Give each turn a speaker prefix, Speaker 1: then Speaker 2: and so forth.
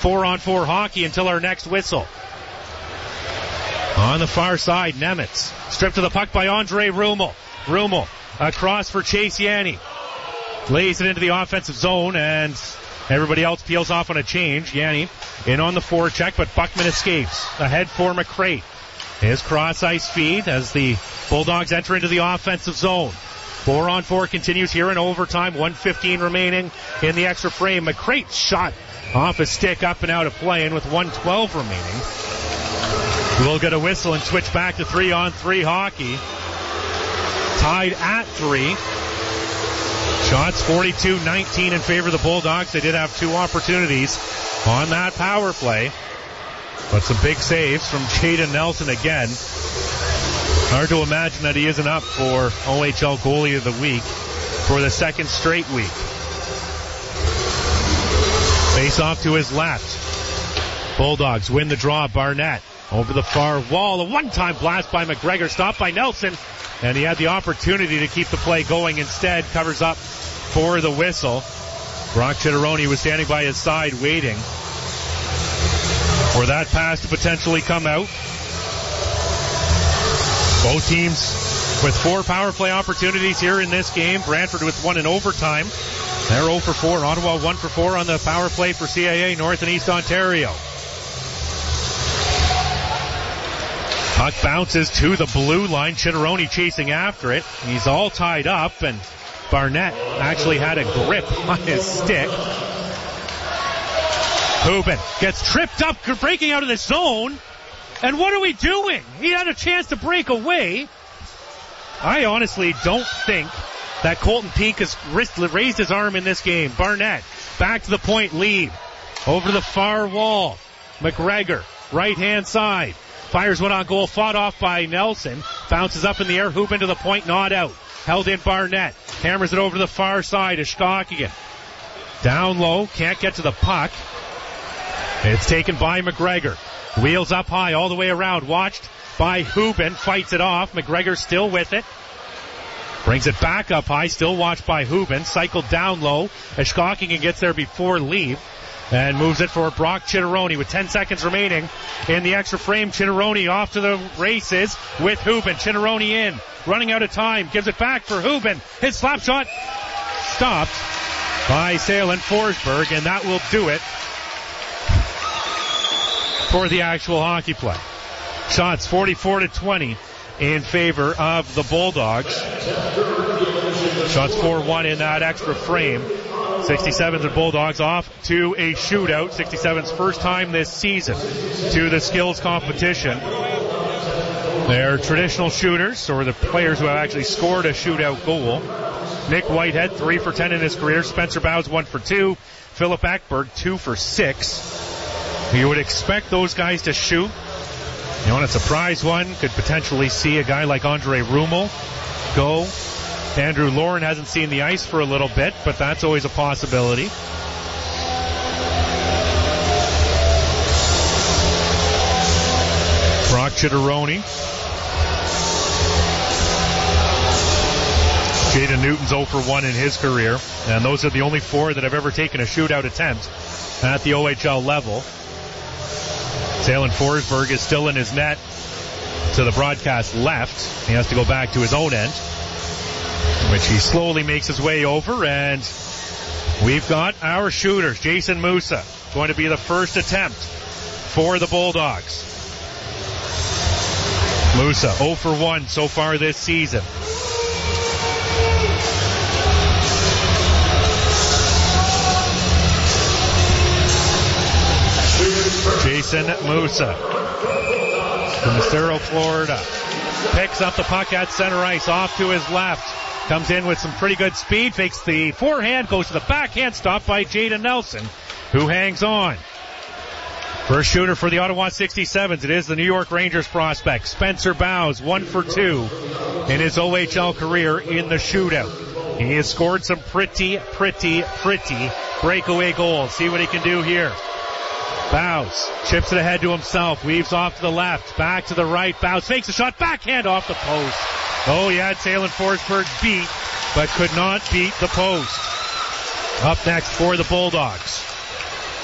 Speaker 1: 4-on-4 hockey until our next whistle. On the far side, Nemitz. Stripped to the puck by Andre Rummel. Rummel across for Chase Yanni. Lays it into the offensive zone, and everybody else peels off on a change. Yanni in on the forecheck, but Buckman escapes. Ahead for McCray. His cross-ice feed as the Bulldogs enter into the offensive zone. 4-on-4 continues here in overtime. 1:15 remaining in the extra frame. McCray shot off a stick up and out of play, and with 1:12 remaining, we'll get a whistle and switch back to 3-on-3 hockey. Tied at 3. Shots 42-19 in favor of the Bulldogs. They did have 2 opportunities on that power play, but some big saves from Jaden Nelson again. Hard to imagine that he isn't up for OHL Goalie of the Week for the second straight week. Face off to his left. Bulldogs win the draw. Barnett over the far wall. A one-time blast by McGregor, stopped by Nelson, and he had the opportunity to keep the play going. Instead, covers up for the whistle. Brock Chitteroni was standing by his side waiting for that pass to potentially come out. Both teams with 4 power play opportunities here in this game. Brantford with 1 in overtime. They're 0 for 4. Ottawa 1 for 4 on the power play for CAA North and East Ontario. Puck bounces to the blue line. Chitteroni chasing after it. He's all tied up, and Barnett actually had a grip on his stick. Hubin gets tripped up, breaking out of the zone. And what are we doing? He had a chance to break away. I honestly don't think that Colton Peake has raised his arm in this game. Barnett back to the point lead. Over to the far wall. McGregor, right-hand side. Fires one on goal, fought off by Nelson. Bounces up in the air, Hubin to the point, not out. Held in Barnett. Hammers it over to the far side. Ishkokian. Down low, can't get to the puck. It's taken by McGregor. Wheels up high all the way around. Watched by Hubin. Fights it off. McGregor still with it. Brings it back up high. Still watched by Hubin. Cycled down low. Ishkokian gets there before leave. And moves it for Brock Chitteroni with 10 seconds remaining in the extra frame. Chitteroni off to the races with Hubin. Chitteroni in. Running out of time. Gives it back for Hubin. His slap shot stopped by Salen Forsberg, and that will do it for the actual hockey play. Shots 44-20 in favor of the Bulldogs. Shots 4-1 in that extra frame. 67's the Bulldogs off to a shootout. 67's first time this season to the skills competition. They're traditional shooters, or the players who have actually scored a shootout goal. Nick Whitehead, 3 for 10 in his career. Spencer Bowes, 1 for 2. Philip Ekberg, 2 for 6. You would expect those guys to shoot. You know, on a surprise one, could potentially see a guy like Andre Rummel go. Andrew Lauren hasn't seen the ice for a little bit, but that's always a possibility. Brock Chitteroni. Jaden Newton's 0 for 1 in his career, and those are the only 4 that have ever taken a shootout attempt at the OHL level. Salen Forsberg is still in his net to the broadcast left. He has to go back to his own end, which he slowly makes his way over, and we've got our shooters. Jason Musa going to be the first attempt for the Bulldogs. Musa 0 for 1 so far this season. Jason Musa from Estero, Florida. Picks up the puck at center ice, off to his left. Comes in with some pretty good speed, fakes the forehand, goes to the backhand, stopped by Jaden Nelson, who hangs on. First shooter for the Ottawa 67s. It is the New York Rangers prospect, Spencer Bowes, 1 for 2 in his OHL career in the shootout. He has scored some pretty breakaway goals. See what he can do here. Bowes chips it ahead to himself, weaves off to the left, back to the right. Bowes fakes a shot, backhand off the post. Oh, he had Salen Forsberg beat, but could not beat the post. Up next for the Bulldogs.